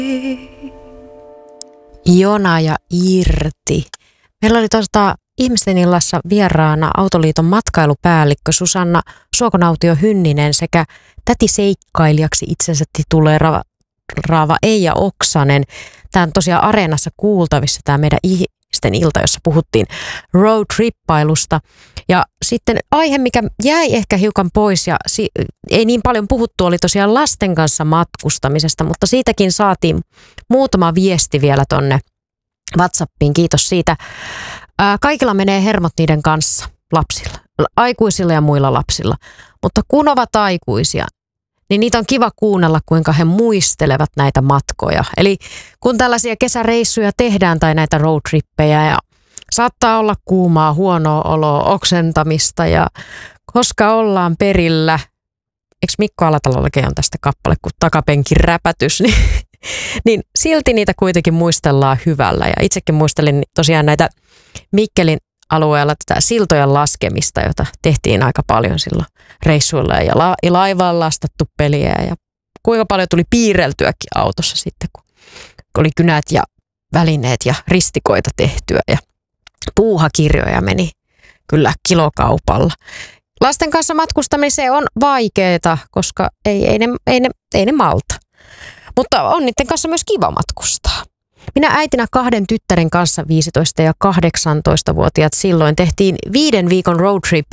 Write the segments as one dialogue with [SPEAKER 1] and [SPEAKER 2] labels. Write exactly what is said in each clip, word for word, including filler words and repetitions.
[SPEAKER 1] Jona ja Irti. Meillä oli tuosta Ihmisten illassa vieraana Autoliiton matkailupäällikkö Susanna Suokonautio-Hynninen sekä tätiseikkailijaksi itsensä tituleeraava Eija Oksanen. Tämä on tosiaan Areenassa kuultavissa tämä meidän Ihmisten ilta, jossa puhuttiin roadtrippailusta. Ja sitten aihe, mikä jäi ehkä hiukan pois ja si- ei niin paljon puhuttu, oli tosiaan lasten kanssa matkustamisesta, mutta siitäkin saatiin muutama viesti vielä tonne WhatsAppiin. Kiitos siitä. Ää, kaikilla menee hermot niiden kanssa, lapsilla, aikuisilla ja muilla lapsilla. Mutta kun ovat aikuisia, niin niitä on kiva kuunnella, kuinka he muistelevat näitä matkoja. Eli kun tällaisia kesäreissuja tehdään tai näitä roadtrippejä ja saattaa olla kuumaa, huonoa oloa, oksentamista ja koska ollaan perillä, eikö Mikko Alatalollakin on tästä kappale kuin takapenkin räpätys, niin, niin silti niitä kuitenkin muistellaan hyvällä. Ja itsekin muistelin tosiaan näitä Mikkelin alueella tätä siltojen laskemista, jota tehtiin aika paljon silloin reissuilla ja la- laivaan lastattu peliä ja kuinka paljon tuli piirreltyäkin autossa sitten, kun oli kynät ja välineet ja ristikoita tehtyä ja puuhakirjoja meni kyllä kilokaupalla. Lasten kanssa matkustamiseen on vaikeaa, koska ei, ei, ne, ei, ne, ei ne malta. Mutta on niiden kanssa myös kiva matkustaa. Minä äitinä kahden tyttären kanssa viisitoista- ja kahdeksantoistavuotiaat silloin tehtiin viiden viikon roadtrip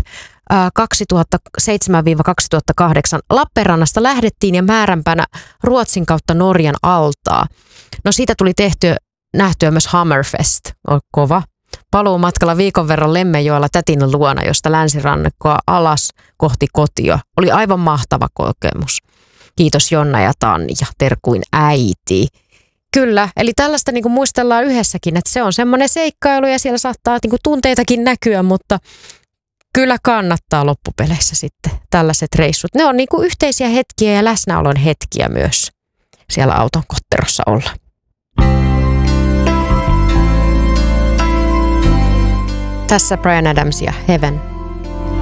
[SPEAKER 1] kaksituhattaseitsemän kaksituhattakahdeksan. Lappeenrannasta lähdettiin ja määränpänä Ruotsin kautta Norjan altaa. No siitä tuli tehtyä, nähtyä myös Hammerfest. On kova. Paluumatkalla viikon verran Lemmenjoella tätin luona, josta länsirannikkoa alas kohti kotia. Oli aivan mahtava kokemus. Kiitos Jonna ja Tanja, terkuin äiti. Kyllä, eli tällaista niin kuin muistellaan yhdessäkin, että se on semmoinen seikkailu ja siellä saattaa niin kuin tunteitakin näkyä, mutta kyllä kannattaa loppupeleissä sitten tällaiset reissut. Ne on niin kuin yhteisiä hetkiä ja läsnäolon hetkiä myös siellä auton kotterossa olla. Tässä Bryan Adams ja Heaven.